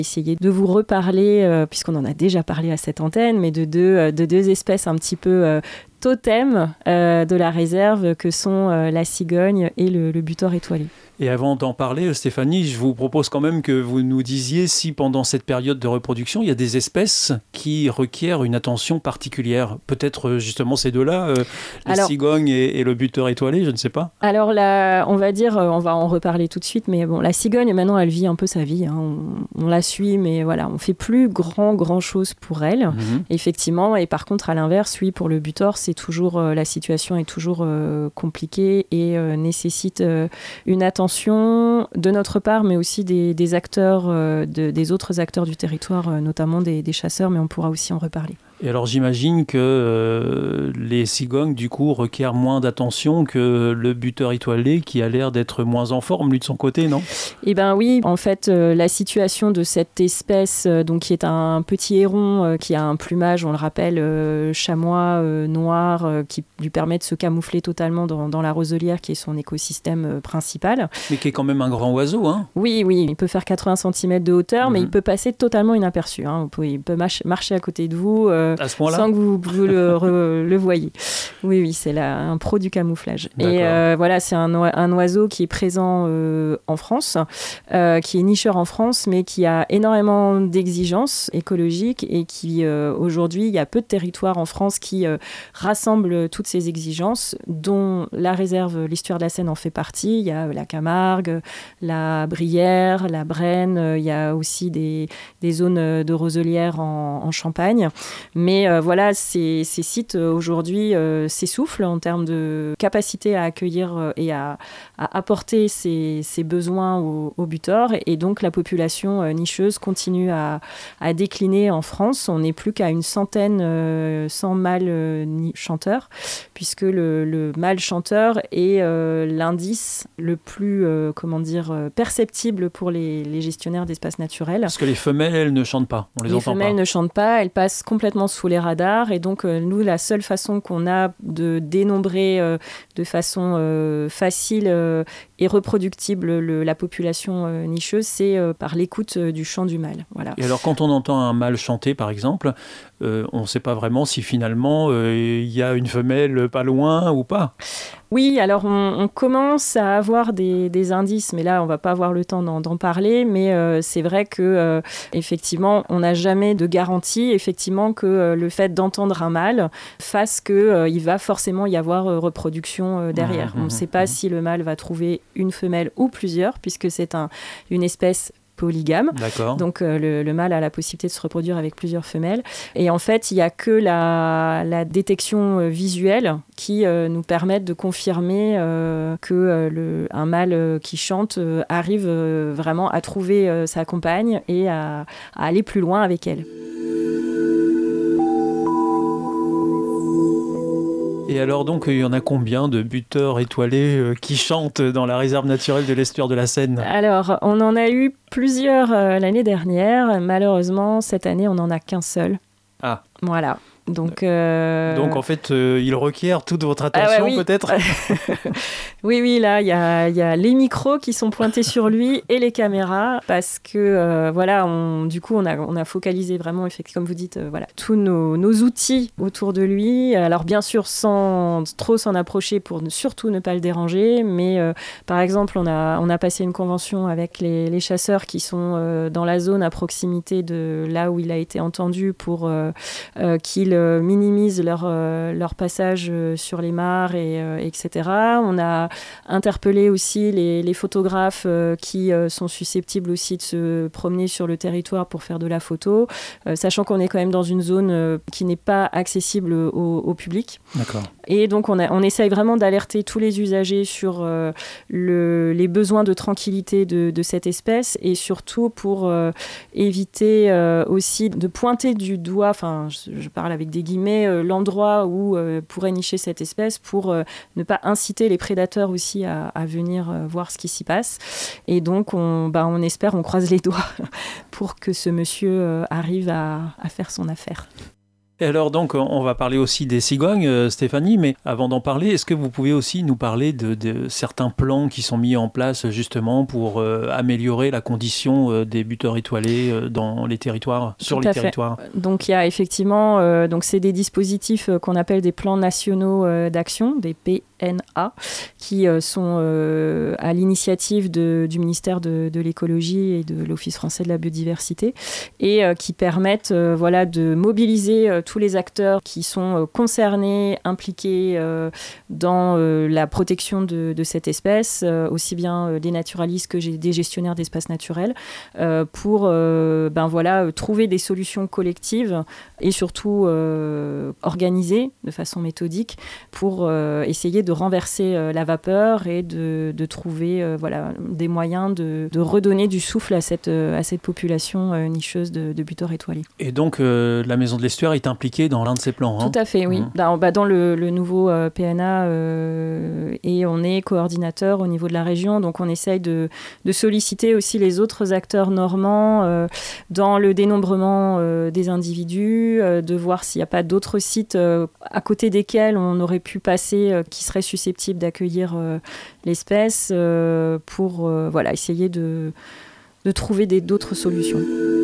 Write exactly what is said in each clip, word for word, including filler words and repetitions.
essayer de vous reparler, euh, puisqu'on en a déjà parlé à cette antenne, mais de deux, euh, de deux espèces un petit peu euh, totems euh, de la réserve que sont euh, la cigogne et le, le butor étoilé. Et avant d'en parler, Stéphanie, je vous propose quand même que vous nous disiez si pendant cette période de reproduction, il y a des espèces qui requièrent une attention particulière. Peut-être justement ces deux-là, euh, la alors, cigogne et, et le buteur étoilé, je ne sais pas. Alors, la, on va dire, on va en reparler tout de suite, mais bon, la cigogne, maintenant, elle vit un peu sa vie. Hein. On, on la suit, mais voilà, on ne fait plus grand, grand chose pour elle, mm-hmm. effectivement. Et par contre, à l'inverse, oui, pour le butor, c'est toujours, euh, la situation est toujours euh, compliquée et euh, nécessite euh, une attention de notre part, mais aussi des, des acteurs, euh, de, des autres acteurs du territoire, euh, notamment des, des chasseurs, mais on pourra aussi en reparler. Et alors j'imagine que euh, les cigognes, du coup, requièrent moins d'attention que le buteur étoilé, qui a l'air d'être moins en forme, lui, de son côté, non ? Eh bien oui, en fait, euh, la situation de cette espèce, euh, donc, qui est un petit héron, euh, qui a un plumage, on le rappelle, euh, chamois euh, noir, euh, qui lui permet de se camoufler totalement dans, dans la roselière, qui est son écosystème euh, principal. Mais qui est quand même un grand oiseau, hein ? Oui, oui, il peut faire quatre-vingts centimètres de hauteur, mmh. mais il peut passer totalement inaperçu. Hein. Vous pouvez, il peut marcher, marcher à côté de vous, euh, à ce point-là, sans que vous, vous le, re, le voyez. Oui, oui, c'est là, un pro du camouflage. D'accord. Et euh, voilà, c'est un, un oiseau qui est présent euh, en France, euh, qui est nicheur en France, mais qui a énormément d'exigences écologiques et qui, euh, aujourd'hui, il y a peu de territoires en France qui euh, rassemblent toutes ces exigences, dont la réserve l'Estuaire de la Seine en fait partie. Il y a la Camargue, la Brière, la Brenne, euh, il y a aussi des, des zones de roselière en, en Champagne. Mais euh, voilà, ces, ces sites euh, aujourd'hui euh, s'essoufflent en termes de capacité à accueillir euh, et à, à apporter ces, ces besoins aux, aux butors. Et, et donc la population euh, nicheuse continue à, à décliner en France. On n'est plus qu'à une centaine, euh, cent mâles euh, chanteurs, puisque le, le mâle chanteur est euh, l'indice le plus, euh, comment dire, euh, perceptible pour les, les gestionnaires d'espaces naturels. Parce que les femelles, elles ne chantent pas, on les, les entend pas. Les femelles ne chantent pas, elles passent complètement sous les radars, et donc euh, nous, la seule façon qu'on a de dénombrer euh, de façon euh, facile euh, et reproductible le, la population euh, nicheuse, c'est euh, par l'écoute euh, du chant du mâle. Voilà. Et alors quand on entend un mâle chanter, par exemple, euh, on ne sait pas vraiment si finalement il euh, y a une femelle pas loin ou pas. Oui, alors on, on commence à avoir des, des indices, mais là on va pas avoir le temps d'en, d'en parler, mais euh, c'est vrai que euh, effectivement on n'a jamais de garantie effectivement que euh, le fait d'entendre un mâle fasse que euh, il va forcément y avoir euh, reproduction euh, derrière. Mmh, on ne mmh, sait pas mmh. si le mâle va trouver une femelle ou plusieurs, puisque c'est un, une espèce polygame. D'accord. Donc euh, le, le mâle a la possibilité de se reproduire avec plusieurs femelles. Et en fait, il n'y a que la, la détection euh, visuelle qui euh, nous permet de confirmer euh, que euh, le, un mâle euh, qui chante euh, arrive euh, vraiment à trouver euh, sa compagne et à, à aller plus loin avec elle. Et alors donc, il y en a combien de buteurs étoilés euh, qui chantent dans la réserve naturelle de l'Estuaire de la Seine ? Alors, on en a eu plusieurs euh, l'année dernière. Malheureusement, cette année, on n'en a qu'un seul. Ah. Voilà. Donc, euh... Donc, en fait, euh, il requiert toute votre attention, ah ouais, oui. peut-être. Oui, oui, là, il y a, y a les micros qui sont pointés sur lui et les caméras, parce que, euh, voilà, on, du coup, on a, on a focalisé vraiment, comme vous dites, euh, voilà, tous nos, nos outils autour de lui. Alors, bien sûr, sans trop s'en approcher pour ne, surtout ne pas le déranger, mais, euh, par exemple, on a, on a passé une convention avec les, les chasseurs qui sont euh, dans la zone à proximité de là où il a été entendu pour euh, euh, qu'il minimisent leur, euh, leur passage euh, sur les mares, et, euh, et cetera. On a interpellé aussi les, les photographes euh, qui euh, sont susceptibles aussi de se promener sur le territoire pour faire de la photo, euh, sachant qu'on est quand même dans une zone euh, qui n'est pas accessible au, au public. D'accord. Et donc, on, a, on essaye vraiment d'alerter tous les usagers sur euh, le, les besoins de tranquillité de, de cette espèce, et surtout pour euh, éviter euh, aussi de pointer du doigt, enfin, je, je parle avec des guillemets, euh, l'endroit où euh, pourrait nicher cette espèce, pour euh, ne pas inciter les prédateurs aussi à, à venir euh, voir ce qui s'y passe. Et donc, on, bah, on espère, on croise les doigts pour que ce monsieur euh, arrive à, à faire son affaire. Et alors donc, on va parler aussi des cigognes, euh, Stéphanie, mais avant d'en parler, est-ce que vous pouvez aussi nous parler de, de certains plans qui sont mis en place justement pour euh, améliorer la condition euh, des buteurs étoilés euh, dans les territoires, sur Tout les à fait. territoires? Donc il y a effectivement, euh, donc c'est des dispositifs euh, qu'on appelle des plans nationaux euh, d'action, des P N A, qui euh, sont euh, à l'initiative de, du ministère de, de l'écologie et de l'Office français de la biodiversité, et euh, qui permettent euh, voilà, de mobiliser euh, tous les acteurs qui sont euh, concernés, impliqués euh, dans euh, la protection de, de cette espèce, euh, aussi bien euh, des naturalistes que des gestionnaires d'espaces naturels, euh, pour euh, ben, voilà, trouver des solutions collectives et surtout euh, organisées de façon méthodique pour euh, essayer de renverser euh, la vapeur et de, de trouver euh, voilà, des moyens de, de redonner du souffle à cette, euh, à cette population euh, nicheuse de, de buteurs étoilés. Et donc, euh, la Maison de l'Estuaire est impliquée dans l'un de ces plans, hein? Tout à fait, oui. Mmh. Dans, bah, dans le, le nouveau euh, P N A, euh, et on est coordinateur au niveau de la région, donc on essaye de, de solliciter aussi les autres acteurs normands euh, dans le dénombrement euh, des individus, euh, de voir s'il n'y a pas d'autres sites euh, à côté desquels on aurait pu passer euh, qui seraient susceptibles d'accueillir euh, l'espèce euh, pour euh, voilà, essayer de, de trouver des, d'autres solutions.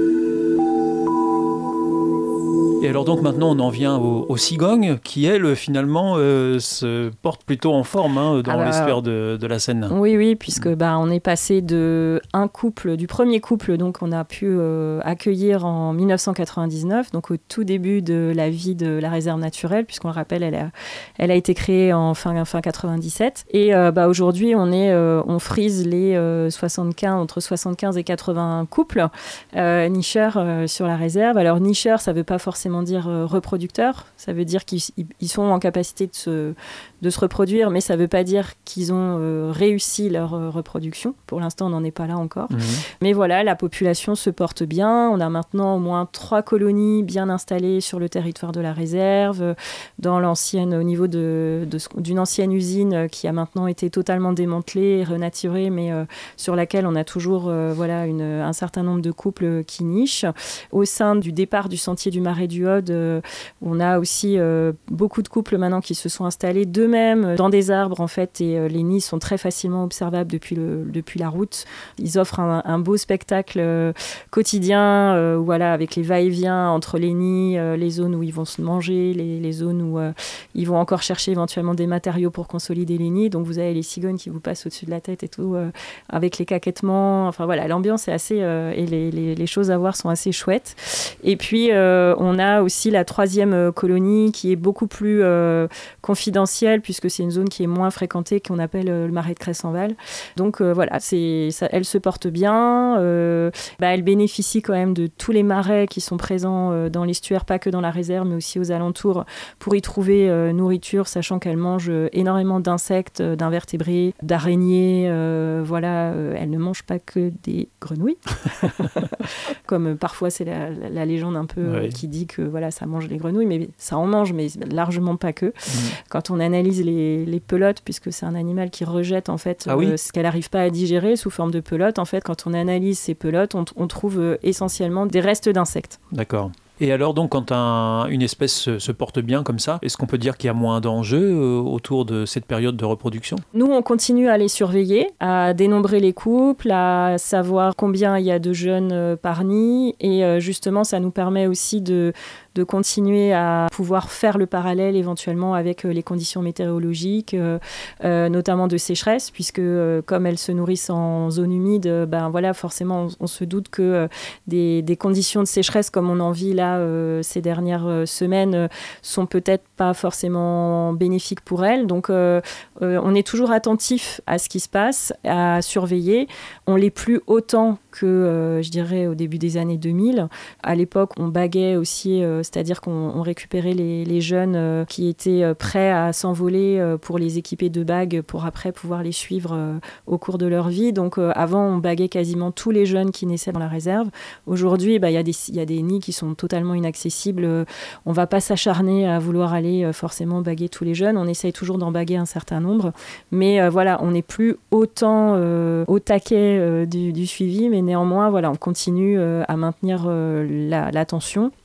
Et alors donc maintenant on en vient aux, aux cigognes qui elles finalement euh, se portent plutôt en forme hein, dans alors, l'estuaire de, de la Seine. Oui oui puisque bah, on est passé de un couple, du premier couple donc on a pu euh, accueillir en dix-neuf cent quatre-vingt-dix-neuf, donc au tout début de la vie de la réserve naturelle, puisqu'on le rappelle elle a, elle a été créée en fin, fin quatre-vingt-dix-sept, et euh, bah, aujourd'hui on, est, euh, on frise les euh, soixante-quinze, entre soixante-quinze et quatre-vingts couples euh, nicheurs euh, sur la réserve. Alors nicheurs ça veut pas forcément dire euh, reproducteurs, ça veut dire qu'ils ils sont en capacité de se, de se reproduire, mais ça ne veut pas dire qu'ils ont euh, réussi leur euh, reproduction. Pour l'instant, on n'en est pas là encore. Mmh. Mais voilà, la population se porte bien. On a maintenant au moins trois colonies bien installées sur le territoire de la réserve, dans l'ancienne, au niveau de, de, d'une ancienne usine qui a maintenant été totalement démantelée et renaturée, mais euh, sur laquelle on a toujours euh, voilà, une, un certain nombre de couples qui nichent. Au sein du départ du sentier du Marais du Aude, euh, on a aussi euh, beaucoup de couples maintenant qui se sont installés d'eux-mêmes dans des arbres en fait, et euh, les nids sont très facilement observables depuis, le, depuis la route. Ils offrent un, un beau spectacle euh, quotidien, euh, voilà, avec les va-et-vient entre les nids, euh, les zones où ils vont se manger, les, les zones où euh, ils vont encore chercher éventuellement des matériaux pour consolider les nids. Donc vous avez les cigognes qui vous passent au-dessus de la tête et tout, euh, avec les caquettements. Enfin voilà, l'ambiance est assez euh, et les, les, les choses à voir sont assez chouettes. Et puis euh, on a aussi la troisième colonie qui est beaucoup plus euh, confidentielle, puisque c'est une zone qui est moins fréquentée, qu'on appelle euh, le Marais de Cressenval. Donc euh, voilà, c'est, ça, elle se porte bien. Euh, bah, elle bénéficie quand même de tous les marais qui sont présents euh, dans l'estuaire, pas que dans la réserve, mais aussi aux alentours, pour y trouver euh, nourriture, sachant qu'elle mange euh, énormément d'insectes, euh, d'invertébrés, d'araignées. Euh, voilà, euh, elle ne mange pas que des grenouilles, comme euh, parfois c'est la, la, la légende un peu euh, oui. qui dit que voilà, ça mange les grenouilles, mais ça en mange, mais largement pas que. Mmh. Quand on analyse les, les pelotes, puisque c'est un animal qui rejette en fait ah oui. euh, ce qu'elle n'arrive pas à digérer sous forme de pelote, en fait, quand on analyse ces pelotes, on, on trouve euh, essentiellement des restes d'insectes. D'accord. Et alors donc quand un, une espèce se, se porte bien comme ça, est-ce qu'on peut dire qu'il y a moins d'enjeux euh, autour de cette période de reproduction ? Nous, on continue à les surveiller, à dénombrer les couples, à savoir combien il y a de jeunes euh, par nid, et euh, justement ça nous permet aussi de de continuer à pouvoir faire le parallèle éventuellement avec les conditions météorologiques, euh, euh, notamment de sécheresse, puisque euh, comme elles se nourrissent en zone humide, ben voilà, forcément on, on se doute que euh, des, des conditions de sécheresse comme on en vit là euh, ces dernières euh, semaines euh, sont peut-être pas forcément bénéfiques pour elles. Donc euh, euh, on est toujours attentif à ce qui se passe, à surveiller. On l'est plus autant que, euh, je dirais, au début des années deux mille. À l'époque, on baguait aussi, euh, c'est-à-dire qu'on on récupérait les, les jeunes euh, qui étaient euh, prêts à s'envoler euh, pour les équiper de bagues pour après pouvoir les suivre euh, au cours de leur vie. Donc euh, avant, on baguait quasiment tous les jeunes qui naissaient dans la réserve. Aujourd'hui, bah, y a des, y a des nids qui sont totalement inaccessibles. On ne va pas s'acharner à vouloir aller euh, forcément baguer tous les jeunes. On essaye toujours d'en baguer un certain nombre. Mais euh, voilà, on n'est plus autant euh, au taquet euh, du, du suivi, mais néanmoins, voilà, on continue euh, à maintenir euh, la, l'attention.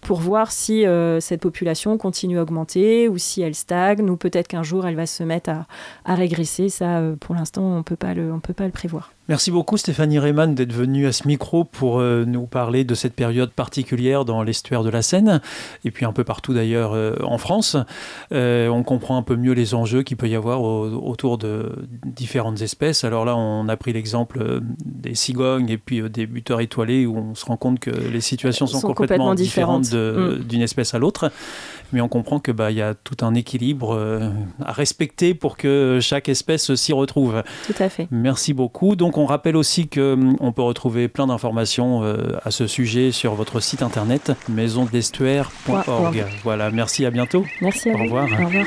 pour voir si euh, cette population continue à augmenter ou si elle stagne ou peut-être qu'un jour elle va se mettre à, à régresser. Ça, euh, pour l'instant, on peut pas le, on peut pas le prévoir. Merci beaucoup Stéphanie Rehmann d'être venue à ce micro pour euh, nous parler de cette période particulière dans l'estuaire de la Seine et puis un peu partout d'ailleurs euh, en France. Euh, on comprend un peu mieux les enjeux qu'il peut y avoir au, autour de différentes espèces. Alors là, on a pris l'exemple euh, des cigognes et puis euh, des buteurs étoilés où on se rend compte que les situations sont, sont complètement, complètement différentes, différentes de, mmh. d'une espèce à l'autre. Mais on comprend que bah, y a tout un équilibre euh, à respecter pour que chaque espèce s'y retrouve. Tout à fait. Merci beaucoup. Donc on rappelle aussi qu'on peut retrouver plein d'informations euh, à ce sujet sur votre site internet maison de l'estuaire point org. Voilà, merci, à bientôt. Merci à Au vous. revoir. Au revoir.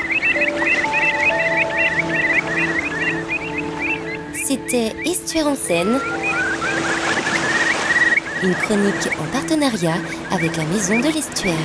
C'était Estuaire en Seine, une chronique en partenariat avec la Maison de l'Estuaire.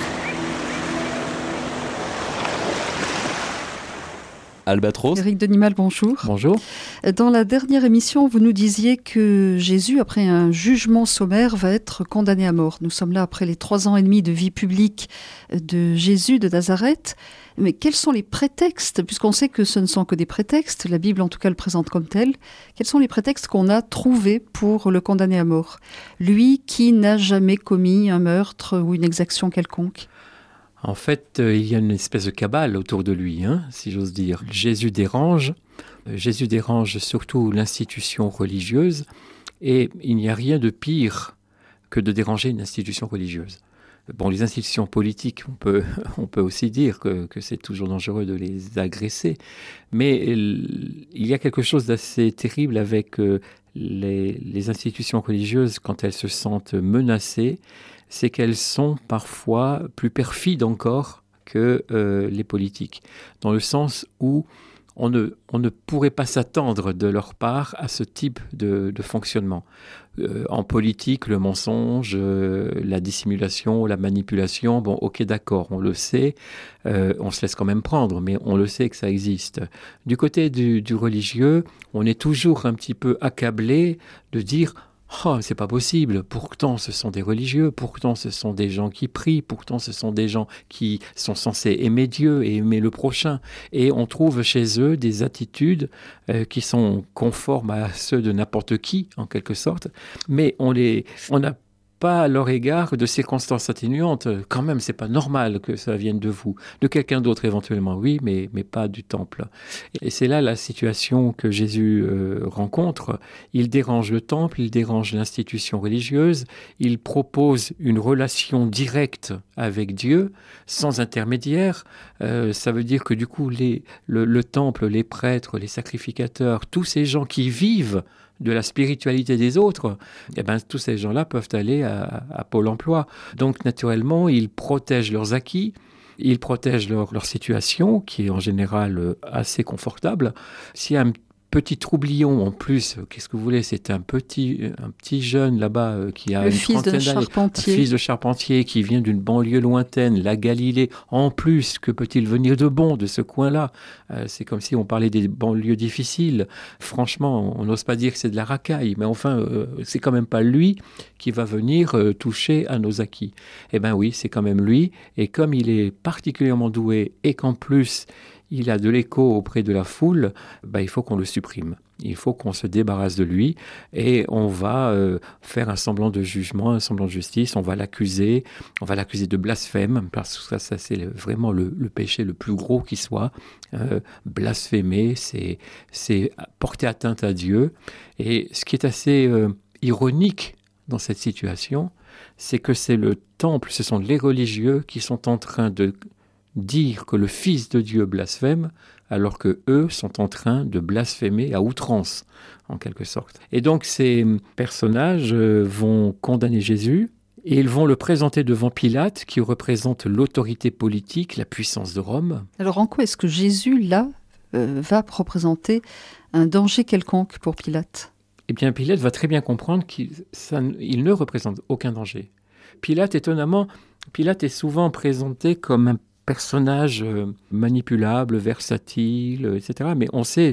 Albatros. Éric Denimal, bonjour. Bonjour. Dans la dernière émission, vous nous disiez que Jésus, après un jugement sommaire, va être condamné à mort. Nous sommes là après les trois ans et demi de vie publique de Jésus de Nazareth. Mais quels sont les prétextes, puisqu'on sait que ce ne sont que des prétextes, la Bible en tout cas le présente comme tel, quels sont les prétextes qu'on a trouvés pour le condamner à mort? Lui qui n'a jamais commis un meurtre ou une exaction quelconque. En fait, euh, il y a une espèce de cabale autour de lui, hein, si j'ose dire. Jésus dérange, euh, Jésus dérange surtout l'institution religieuse, et il n'y a rien de pire que de déranger une institution religieuse. Bon, les institutions politiques, on peut, on peut aussi dire que, que c'est toujours dangereux de les agresser, mais il y a quelque chose d'assez terrible avec euh, les, les institutions religieuses quand elles se sentent menacées, c'est qu'elles sont parfois plus perfides encore que euh, les politiques, dans le sens où on ne, on ne pourrait pas s'attendre de leur part à ce type de, de fonctionnement. Euh, en politique, le mensonge, euh, la dissimulation, la manipulation, bon, ok, d'accord, on le sait, euh, on se laisse quand même prendre, mais on le sait que ça existe. Du côté du, du religieux, on est toujours un petit peu accablé de dire « Oh, c'est pas possible, pourtant ce sont des religieux, pourtant ce sont des gens qui prient, pourtant ce sont des gens qui sont censés aimer Dieu et aimer le prochain. » Et on trouve chez eux des attitudes euh, qui sont conformes à ceux de n'importe qui, en quelque sorte, mais on les, on n'a pas à leur égard de circonstances atténuantes. Quand même, c'est pas normal que ça vienne de vous. De quelqu'un d'autre éventuellement, oui, mais, mais pas du temple. Et c'est là la situation que Jésus euh, rencontre. Il dérange le temple, il dérange l'institution religieuse, il propose une relation directe avec Dieu, sans intermédiaire. Euh, ça veut dire que du coup, les, le, le temple, les prêtres, les sacrificateurs, tous ces gens qui vivent de la spiritualité des autres, eh ben, tous ces gens-là peuvent aller à, à Pôle emploi. Donc, naturellement, ils protègent leurs acquis, ils protègent leur, leur situation, qui est en général assez confortable. S'il y a un petit troublion en plus, qu'est-ce que vous voulez, c'est un petit, un petit jeune là-bas euh, qui a le une fils d'un charpentier. Un fils de charpentier qui vient d'une banlieue lointaine, la Galilée. En plus, que peut-il venir de bon de ce coin-là? euh, C'est comme si on parlait des banlieues difficiles. Franchement, on n'ose pas dire que c'est de la racaille, mais enfin, euh, c'est quand même pas lui qui va venir euh, toucher à nos acquis. Eh bien oui, c'est quand même lui. Et comme il est particulièrement doué et qu'en plus, il a de l'écho auprès de la foule, bah, il faut qu'on le supprime. Il faut qu'on se débarrasse de lui et on va euh, faire un semblant de jugement, un semblant de justice. On va l'accuser, on va l'accuser de blasphème, parce que ça, ça c'est le, vraiment le, le péché le plus gros qui soit. Euh, blasphémer, c'est, c'est porter atteinte à Dieu. Et ce qui est assez euh, ironique dans cette situation, c'est que c'est le temple, ce sont les religieux qui sont en train de dire que le Fils de Dieu blasphème, alors que eux sont en train de blasphémer à outrance, en quelque sorte. Et donc ces personnages vont condamner Jésus, et ils vont le présenter devant Pilate, qui représente l'autorité politique, la puissance de Rome. Alors en quoi est-ce que Jésus, là, euh, va représenter un danger quelconque pour Pilate? Eh bien, Pilate va très bien comprendre qu'il ça, il ne représente aucun danger. Pilate, étonnamment, Pilate est souvent présenté comme un personnage euh, manipulable, versatile, euh, et cetera. Mais on sait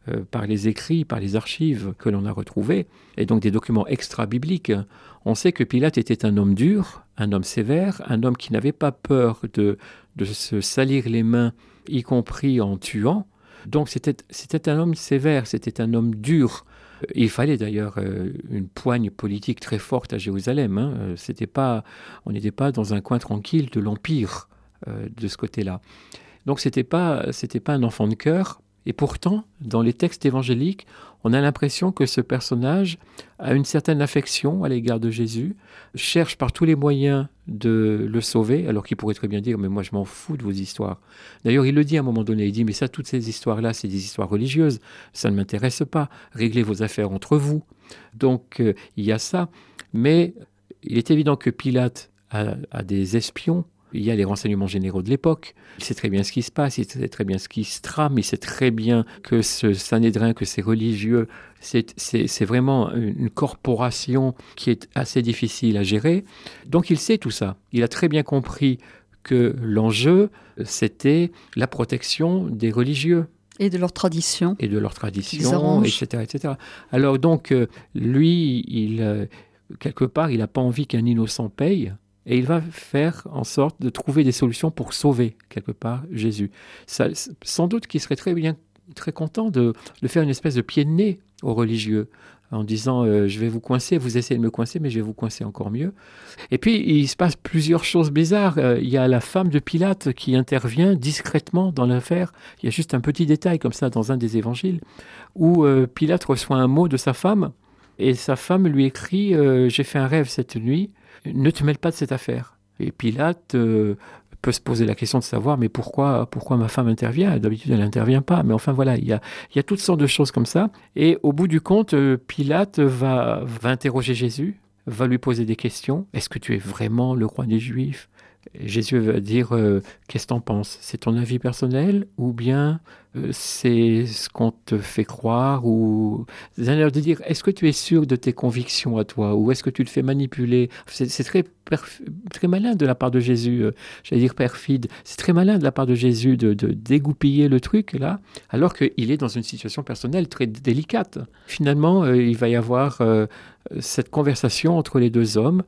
euh, par les écrits, par les archives que l'on a retrouvées, et donc des documents extra-bibliques, on sait que Pilate était un homme dur, un homme sévère, un homme qui n'avait pas peur de, de se salir les mains, y compris en tuant. Donc c'était, c'était un homme sévère, c'était un homme dur. Il fallait d'ailleurs euh, une poigne politique très forte à Jérusalem. Hein. C'était pas, on n'était pas dans un coin tranquille de l'Empire euh, de ce côté-là. Donc c'était pas, c'était pas un enfant de cœur. Et pourtant, dans les textes évangéliques, on a l'impression que ce personnage a une certaine affection à l'égard de Jésus, cherche par tous les moyens de le sauver, alors qu'il pourrait très bien dire « mais moi je m'en fous de vos histoires ». D'ailleurs, il le dit à un moment donné, il dit « mais ça, toutes ces histoires-là, c'est des histoires religieuses, ça ne m'intéresse pas, réglez vos affaires entre vous ». Donc, euh, il y a ça, mais il est évident que Pilate a, a des espions. Il y a les renseignements généraux de l'époque. Il sait très bien ce qui se passe, il sait très bien ce qui se trame, il sait très bien que ce Sanhédrin, que ces religieux, c'est, c'est, c'est vraiment une corporation qui est assez difficile à gérer. Donc il sait tout ça. Il a très bien compris que l'enjeu, c'était la protection des religieux. Et de leur tradition. Et de leur tradition, et cetera, et cetera. Alors donc, lui, il, quelque part, il n'a pas envie qu'un innocent paye. Et il va faire en sorte de trouver des solutions pour sauver, quelque part, Jésus. Ça, sans doute qu'il serait très bien, très content de, de faire une espèce de pied de nez aux religieux, en disant euh, « je vais vous coincer, vous essayez de me coincer, mais je vais vous coincer encore mieux ». Et puis, il se passe plusieurs choses bizarres. Euh, il y a la femme de Pilate qui intervient discrètement dans l'affaire. Il y a juste un petit détail comme ça dans un des évangiles, où euh, Pilate reçoit un mot de sa femme, et sa femme lui écrit euh, « j'ai fait un rêve cette nuit ». Ne te mêle pas de cette affaire. Et Pilate euh, peut se poser la question de savoir, mais pourquoi, pourquoi ma femme intervient ? D'habitude, elle n'intervient pas. Mais enfin, voilà, il y a, il y a toutes sortes de choses comme ça. Et au bout du compte, euh, Pilate va, va interroger Jésus, va lui poser des questions. Est-ce que tu es vraiment le roi des Juifs ? Et Jésus va dire, euh, qu'est-ce que t'en penses ? C'est ton avis personnel ou bien euh, c'est ce qu'on te fait croire ou... C'est-à-dire de dire, est-ce que tu es sûr de tes convictions à toi ou est-ce que tu te fais manipuler ? C'est, c'est très, perf... très malin de la part de Jésus, euh, j'allais dire perfide, c'est très malin de la part de Jésus de, de dégoupiller le truc là, alors qu'il est dans une situation personnelle très délicate. Finalement, euh, il va y avoir euh, cette conversation entre les deux hommes.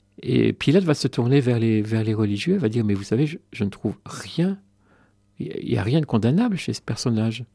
Et Pilate va se tourner vers les, vers les religieux, va dire, mais vous savez, je, je ne trouve rien, il n'y a rien de condamnable chez ce personnage.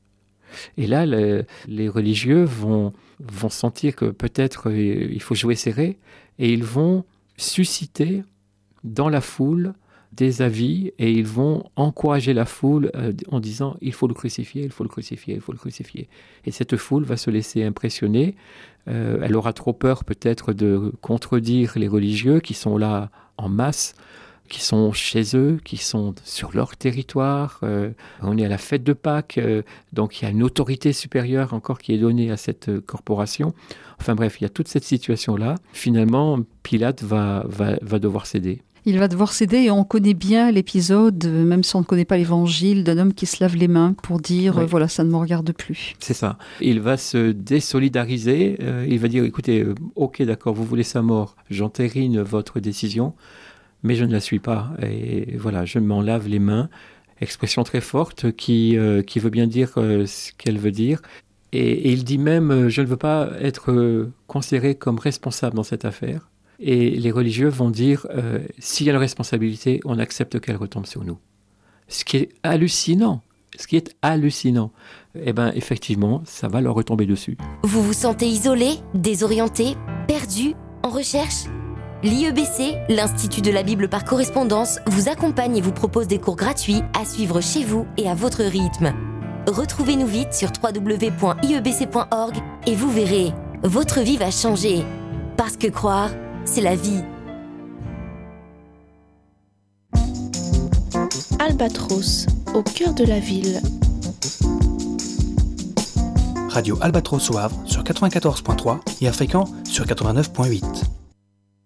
Et là, le, les religieux vont, vont sentir que peut-être euh, il faut jouer serré, et ils vont susciter dans la foule des avis, et ils vont encourager la foule euh, en disant, il faut le crucifier, il faut le crucifier, il faut le crucifier. Et cette foule va se laisser impressionner. Euh, elle aura trop peur peut-être de contredire les religieux qui sont là en masse, qui sont chez eux, qui sont sur leur territoire. Euh, on est à la fête de Pâques, euh, donc il y a une autorité supérieure encore qui est donnée à cette euh, corporation. Enfin bref, il y a toute cette situation-là. Finalement, Pilate va, va, va devoir céder. Il va devoir céder et on connaît bien l'épisode, même si on ne connaît pas l'évangile, d'un homme qui se lave les mains pour dire oui. euh, voilà, ça ne me regarde plus. C'est ça. Il va se désolidariser. Euh, il va dire écoutez, euh, ok, d'accord, vous voulez sa mort, j'entérine votre décision, mais je ne la suis pas. Et voilà, je m'en lave les mains. Expression très forte qui, euh, qui veut bien dire euh, ce qu'elle veut dire. Et, et il dit même euh, je ne veux pas être euh, considéré comme responsable dans cette affaire. Et les religieux vont dire, euh, s'il y a la responsabilité, on accepte qu'elle retombe sur nous. Ce qui est hallucinant, ce qui est hallucinant. Eh bien, effectivement, ça va leur retomber dessus. Vous vous sentez isolé, désorienté, perdu, en recherche ? L'I E B C, l'Institut de la Bible par correspondance, vous accompagne et vous propose des cours gratuits à suivre chez vous et à votre rythme. Retrouvez-nous vite sur w w w point i e b c point org et vous verrez, votre vie va changer. Parce que croire, c'est la vie. Albatros, au cœur de la ville. Radio Albatros au Havre sur quatre-vingt-quatorze point trois et à Fécamp sur quatre-vingt-neuf point huit.